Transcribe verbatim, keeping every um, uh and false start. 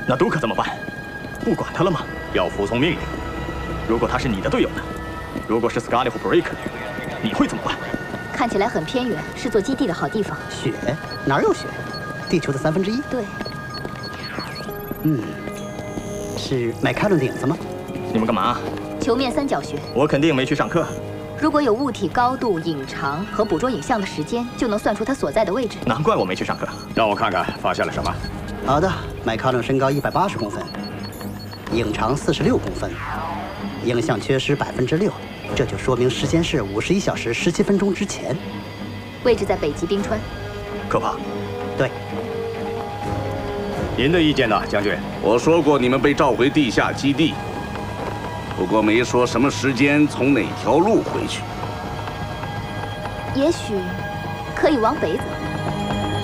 那杜克怎么办？不管他了吗？ 要服从命令。 如果他是你的队友呢？如果是 Scully 或 Break， 你会怎么办？ 看起来很偏远，是做基地的好地方。 雪？哪儿有雪？地球的三分之一。 对。 嗯，是麦开伦领子吗？ 你们干嘛？ 球面三角学。 我肯定没去上课。 如果有物体高度、隐藏和捕捉影像的时间，就能算出它所在的位置。 难怪我没去上课。 让我看看发现了什么。 好的，麦开伦身高一百八十公分，影长四十六公分，影像缺失百分之六，这就说明时间是五十一小时十七分钟之前。 位置在北极冰川。 可怕。 对。 您的意见呢，将军？ 我说过你们被召回地下基地，不过没说什么时间，从哪条路回去。 也许可以往北走。